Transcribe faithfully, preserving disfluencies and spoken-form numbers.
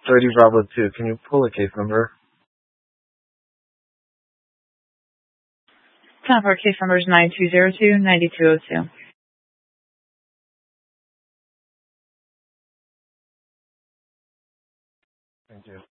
thirty Bravo two. Can you pull a case number? ten four case number is nine two zero two, nine two zero two. Thank you.